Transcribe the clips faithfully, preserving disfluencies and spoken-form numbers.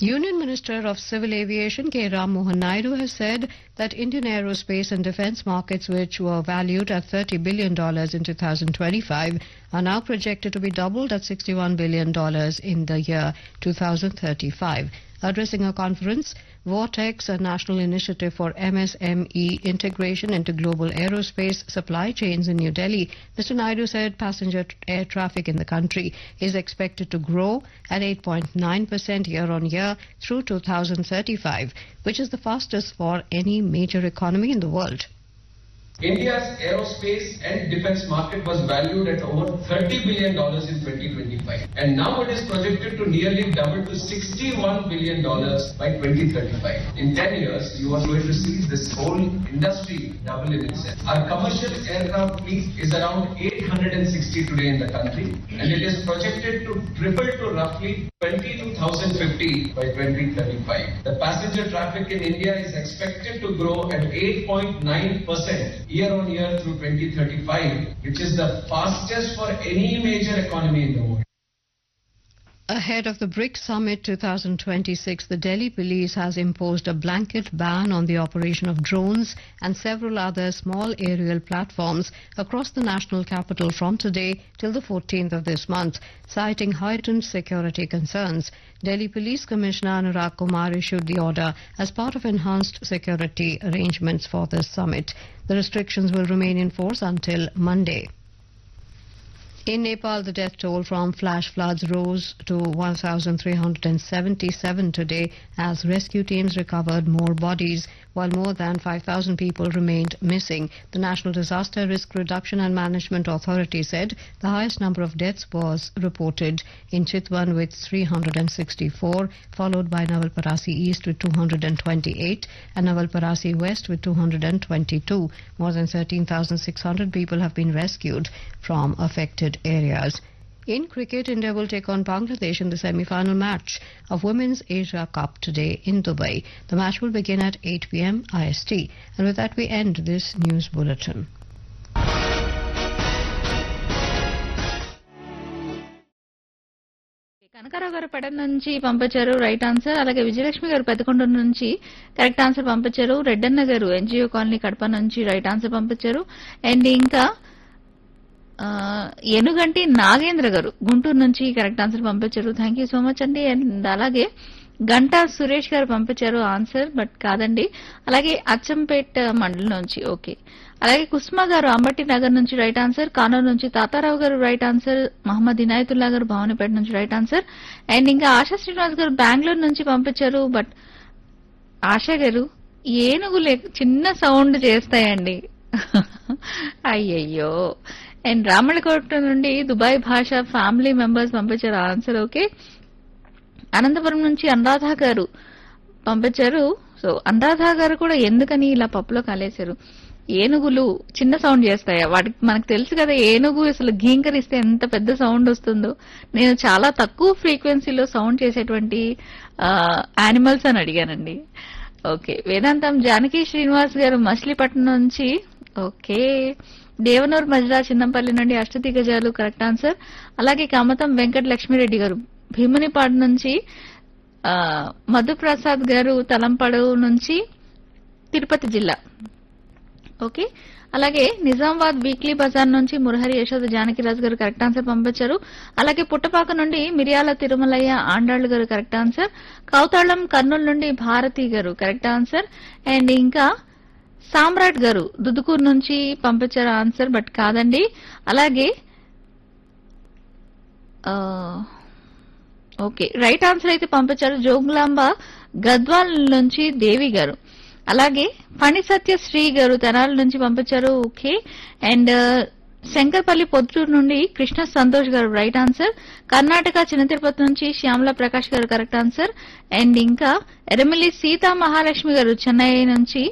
Union Minister of Civil Aviation K. Ram Mohan Naidu has said that Indian aerospace and defence markets, which were valued at thirty billion dollars in two thousand twenty-five, are now projected to be doubled at sixty-one billion dollars in the year two thousand thirty-five. Addressing a conference, Vortex, a national initiative for M S M E integration into global aerospace supply chains in New Delhi, Mister Naidu said passenger t- air traffic in the country is expected to grow at eight point nine percent year-on-year through two thousand thirty-five, which is the fastest for any major economy in the world. India's aerospace and defense market was valued at over thirty billion dollars in twenty twenty-five, and now it is projected to nearly double to sixty-one billion dollars by twenty thirty-five. In ten years, you are going to see this whole industry double in itself. Our commercial aircraft fleet is around eight hundred sixty today in the country, and it is projected to triple to roughly twenty-two thousand fifty by twenty thirty-five. The passenger traffic in India is expected to grow at eight point nine percent year-on-year through twenty thirty-five, which is the fastest for any major economy in the world. Ahead of the BRICS Summit twenty twenty-six, the Delhi police has imposed a blanket ban on the operation of drones and several other small aerial platforms across the national capital from today till the fourteenth of this month, citing heightened security concerns. Delhi Police Commissioner Anurag Kumar issued the order as part of enhanced security arrangements for this summit. The restrictions will remain in force until Monday. In Nepal, the death toll from flash floods rose to one thousand three hundred seventy-seven today as rescue teams recovered more bodies, while more than five thousand people remained missing. The National Disaster Risk Reduction and Management Authority said the highest number of deaths was reported in Chitwan with three hundred sixty-four, followed by Navalparasi East with two hundred twenty-eight and Navalparasi West with two hundred twenty-two. More than thirteen thousand six hundred people have been rescued from affected areas. In cricket, India will take on Bangladesh in the semi-final match of Women's Asia Cup today in Dubai. The match will begin at eight p m I S T. And with that, we end this news bulletin. Kanakarao గారు పెడ నుంచి పంపించారు right answer. అలాగే విజయలక్ష్మి గారు పెద్దకొండూరు నుంచి correct answer పంపించారు. రెడ్డన్న గారు NGO colony Kadapa నుంచి రైట్ ఆన్సర్ పంపించారు. అండ్ ఇంకా ఎనుగంటి నాగేంద్ర గారు గుంటూరు నుంచి కరెక్ట్ ఆన్సర్ పంపించారు. థ్యాంక్ యూ సో మచ్ అండి. అండ్ అలాగే గంటా సురేష్ గారు పంపించారు ఆన్సర్, బట్ కాదండి. అలాగే అచ్చంపేట్ మండలం నుంచి ఓకే. అలాగే కుస్మా గారు అంబటి నగర్ నుంచి రైట్ ఆన్సర్. కానూరు నుంచి తాతారావు గారు రైట్ ఆన్సర్. మహమ్మద్ ఇనాయతుల్లా గారు భవానీపేట నుంచి రైట్ ఆన్సర్. అండ్ ఇంకా ఆశా శ్రీనివాస్ గారు బెంగళూరు నుంచి పంపించారు. బట్ ఆశా గారు ఏనుగులే చిన్న సౌండ్ చేస్తాయండి. అయ్యయ్యో. అండ్ రామళ్ళకోట నుండి దుబాయ్ భాష ఫ్యామిలీ మెంబర్స్ పంపించారు ఆన్సర్ ఓకే. అనంతపురం నుంచి అనురాధ గారు పంపించారు. సో అనురాధ గారు కూడా ఎందుకని ఇలా పప్పులో కాలేశారు. ఏనుగులు చిన్న సౌండ్ చేస్తాయా? వాటికి మనకు తెలుసు కదా, ఏనుగు అసలు ఘీంకరిస్తే ఎంత పెద్ద సౌండ్ వస్తుందో. నేను చాలా తక్కువ ఫ్రీక్వెన్సీలో సౌండ్ చేసేటువంటి యానిమల్స్ అని అడిగానండి. ఓకే. వేదాంతం జానకి శ్రీనివాస్ గారు మచిలీపట్నం నుంచి ఓకే. దేవనూరు మజ్రా చిన్నంపల్లి నుండి అష్టదిగ్గజాలు కరెక్ట్ ఆన్సర్. అలాగే కమతం వెంకట లక్ష్మీరెడ్డి గారు భీమునిపాడు నుంచి, మధుప్రసాద్ గారు తలంపాడు నుంచి తిరుపతి జిల్లా ఓకే. అలాగే నిజామాబాద్ వీక్లీ బజార్ నుంచి మురహరి యశోద జానకిరాజు గారు కరెక్ట్ ఆన్సర్ పంపించారు. అలాగే పుట్టపాక నుండి మిరియాల తిరుమలయ్య ఆండాళ్లు గారు కరెక్ట్ ఆన్సర్. కౌతాళం కర్నూలు నుండి భారతి గారు కరెక్ట్ ఆన్సర్. అండ్ ఇంకా సామ్రాట్ గారు దుదుకూరు నుంచి పంపించారు ఆన్సర్, బట్ కాదండి. అలాగే ఓకే రైట్ ఆన్సర్ అయితే పంపించారు జోగులాంబ గద్వాల్ నుంచి దేవి గారు. అలాగే ఫణి సత్య శ్రీ గారు తెనాలి నుంచి పంపించారు ఓకే. అండ్ శంకర్పల్లి పొద్దుటూరు నుండి కృష్ణ సంతోష్ గారు రైట్ ఆన్సర్. కర్ణాటక చిన్న తిరుపతి నుంచి శ్యామల ప్రకాష్ గారు కరెక్ట్ ఆన్సర్. అండ్ ఇంకా ఎరమిలి సీతా మహాలక్ష్మి గారు చెన్నై నుంచి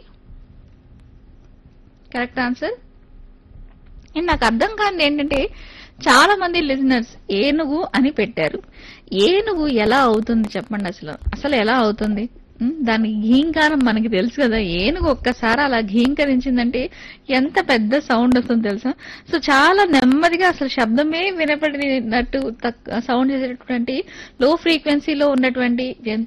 కరెక్ట్ ఆన్సర్. అండ్ నాకు అర్థం కాని ఏంటంటే చాలా మంది లిజనర్స్ ఏనుగు అని పెట్టారు. ఏనుగు ఎలా అవుతుంది చెప్పండి, అసలు అసలు ఎలా అవుతుంది? దాని ఘీంకారం మనకి తెలుసు కదా. ఏనుగు ఒక్కసారి అలా ఘీంకరించిందంటే ఎంత పెద్ద సౌండ్ వస్తుందో తెలుసా. సో చాలా నెమ్మదిగా అసలు శబ్దమే వినపడినట్టు సౌండ్ చేసేటటువంటి లో ఫ్రీక్వెన్సీలో ఉన్నటువంటి జంతువు